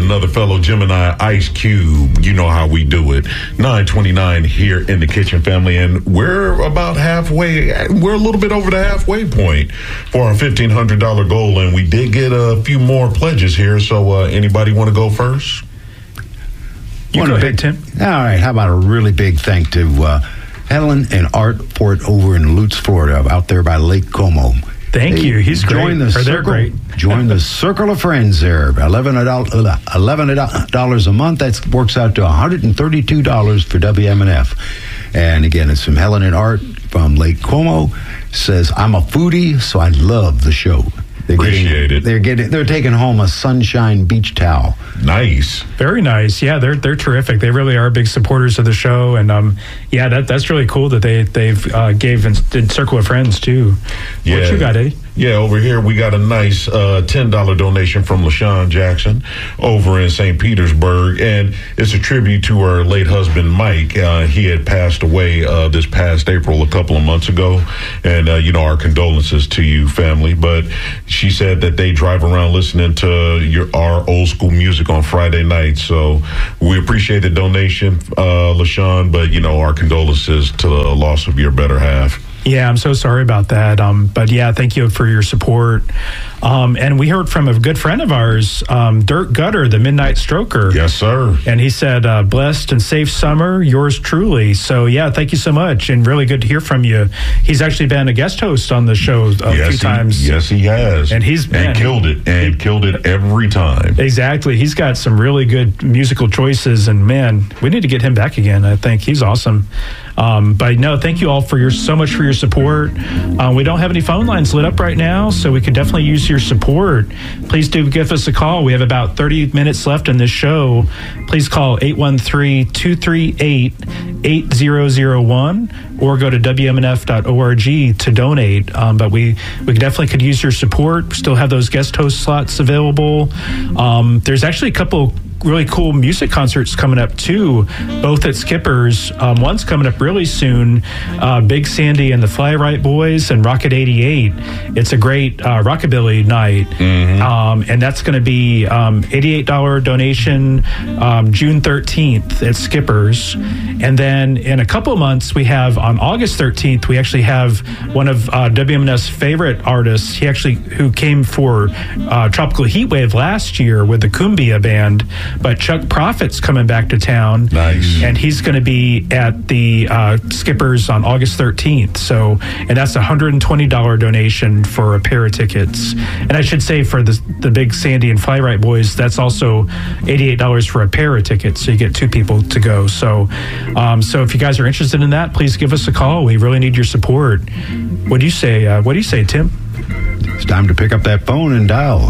another fellow Gemini, Ice Cube. You know how we do it. 9:29 here in the kitchen, family, and we're about halfway. We're a little bit over the halfway point for our $1,500 goal, and we did get a few more pledges here. So, anybody want to go first? You go ahead, Tim. All right. How about a really big thank to Helen and Art Fort over in Lutz, Florida, out there by Lake Como. Thank you. He's great. They're great. Join the circle of friends there. $11 a month. That works out to $132 for WMNF. And again, it's from Helen and Art from Lake Como. Says, I'm a foodie, so I love the show. Appreciate it. They're taking home a Sunshine Beach towel. Nice. Very nice. Yeah, they're terrific. They really are big supporters of the show, and that's really cool that they've gave and did Circle of Friends too. Yeah. What you got, Eddie? Yeah, over here we got a nice $10 donation from LaShawn Jackson over in St. Petersburg, and it's a tribute to her late husband, Mike. He had passed away this past April a couple of months ago, and, our condolences to you, family. But she said that they drive around listening to our old school music on Friday nights, so we appreciate the donation, LaShawn, but, our condolences to the loss of your better half. Yeah, I'm so sorry about that. But yeah, thank you for your support. And we heard from a good friend of ours, Dirk Gutter, the Midnight Stroker. Yes, sir. And he said, blessed and safe summer, yours truly. So yeah, thank you so much. And really good to hear from you. He's actually been a guest host on the show a few times. Yes, he has. And killed it. And killed it every time. Exactly. He's got some really good musical choices. And man, we need to get him back again. I think he's awesome. But no, thank you all so much for your support. We don't have any phone lines lit up right now, so we could definitely use your support. Please do give us a call. We have about 30 minutes left in this show. Please call 813-238-8001 or go to WMNF.org to donate. But we definitely could use your support. Still have those guest host slots available. There's actually a couple really cool music concerts coming up too, both at Skipper's. One's coming up really soon, Big Sandy and the Fly Right Boys and Rocket 88. It's a great rockabilly night. Mm-hmm. And that's going to be $88 donation June 13th at Skipper's. And then in a couple of months, we have on August 13th, we actually have one of WMNF's favorite artists, who came for Tropical Heatwave last year with the Cumbia Band. But Chuck Prophet's coming back to town. Nice. And he's going to be at the Skipper's on August 13th. So, and that's a $120 donation for a pair of tickets. And I should say for the Big Sandy and Fly Right Boys, that's also $88 for a pair of tickets. So you get two people to go. So, so if you guys are interested in that, please give us a call. We really need your support. What do you say? Tim? It's time to pick up that phone and dial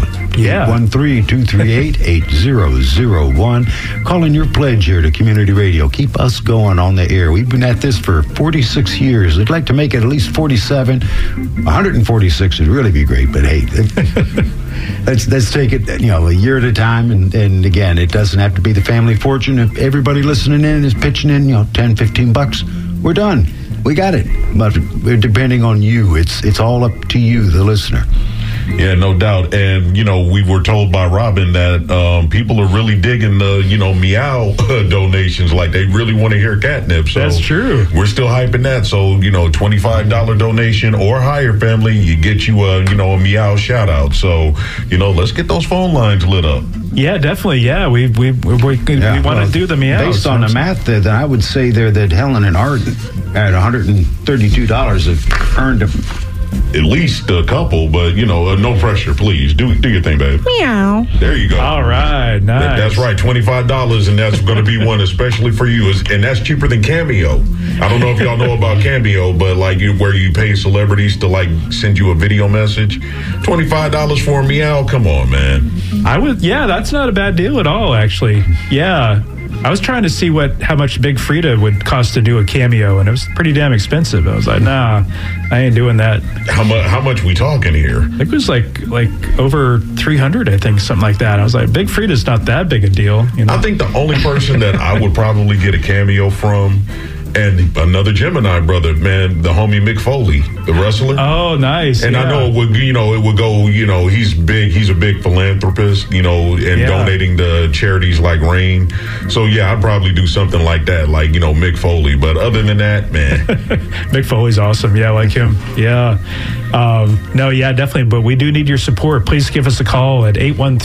813-238-8001. Calling your pledge here to Community Radio. Keep us going on the air. We've been at this for 46 years. I'd like to make it at least 47. 146 would really be great, but hey, let's take it a year at a time. And again, it doesn't have to be the family fortune. If everybody listening in is pitching in, $10-15, we're done. We got it, but we're depending on you. It's all up to you, the listener. Yeah, no doubt. And, we were told by Robin that people are really digging the, meow donations. Like, they really want to hear Catnip. So that's true. We're still hyping that. So, $25 donation or higher, family, you get you a meow shout out. So, let's get those phone lines lit up. Yeah, definitely. Yeah, we want to do the meows. Based on the math there, then I would say there that Helen and Art at $132 have earned at least a couple, but no pressure, please. Do your thing, babe. Meow. There you go. All right, nice. That's right, $25, and that's going to be one especially for you, and that's cheaper than Cameo. I don't know if y'all know about Cameo, but where you pay celebrities to send you a video message, $25 for a meow. Come on, man. That's not a bad deal at all, actually. Yeah. I was trying to see how much Big Frida would cost to do a cameo, and it was pretty damn expensive. I was like, nah, I ain't doing that. How much we talking here? It was like over 300, I think, something like that. I was like, Big Frida's not that big a deal. I think the only person that I would probably get a cameo from And another Gemini brother, man, the homie Mick Foley, the wrestler. Oh, nice. And I know it would go, he's big. He's a big philanthropist, and donating to charities like RAIN. So, yeah, I'd probably do something like that, like, Mick Foley. But other than that, man. Mick Foley's awesome. Yeah, I like him. Yeah. No, yeah, definitely. But we do need your support. Please give us a call at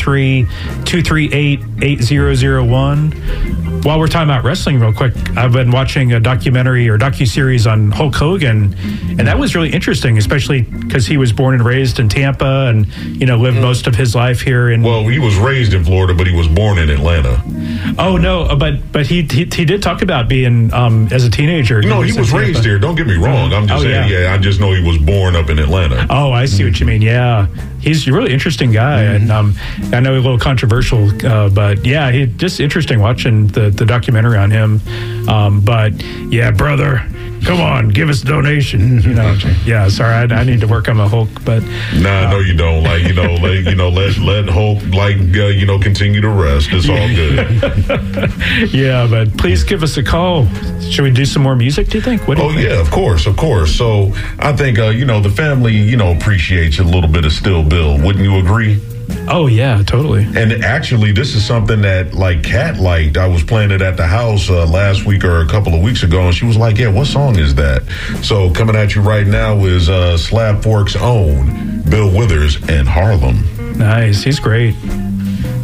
813-238-8001. While we're talking about wrestling real quick, I've been watching a documentary or docuseries on Hulk Hogan, and that was really interesting, especially because he was born and raised in Tampa and, lived most of his life here. Well, he was raised in Florida, but he was born in Atlanta. Oh, no, but he did talk about being, as a teenager. No, he was raised here. Don't get me wrong. I'm just saying, I just know he was born up in Atlanta. Oh, I see what you mean. Yeah. He's a really interesting guy, and I know he's a little controversial, but yeah, he's just interesting watching the documentary on him. But yeah, brother, come on, give us a donation. Yeah, sorry, I need to work on my Hulk, but no, you don't. Like let Hulk continue to rest. It's all good. Yeah, but please give us a call. Should we do some more music? Do you think? What do you think? Yeah, of course. So I think the family appreciates a little bit of Still Bill. Wouldn't you agree? Oh, yeah, totally. And actually, this is something that, Kat liked. I was playing it at the house last week or a couple of weeks ago, and she was like, yeah, what song is that? So coming at you right now is Slab Fork's own Bill Withers and Harlem. Nice. He's great.